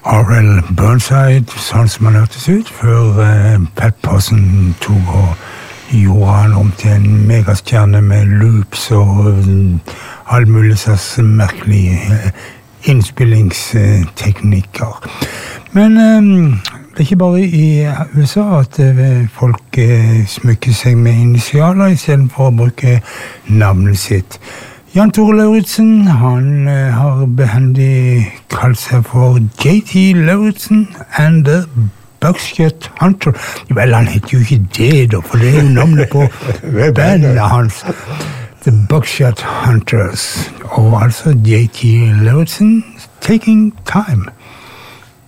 R.L. Burnside, sånn som han hørtes ut, før Pat Posson tok og gjorde han om til en megastjerne med loops og all mulig slags merkelige innspillingsteknikker. Men det er ikke bare i USA at folk smykker seg med initialer I stedet for å bruke navnet sitt. Jan Tore Lauritzen, han har behendig kalt seg for J.T. Lauritzen and the Buckshot Hunter. Vel, han heter jo ikke det da, for det jo navnet på bandet hans. The Buckshot Hunters. Og altså J.T. Lauritzen, Taking Time.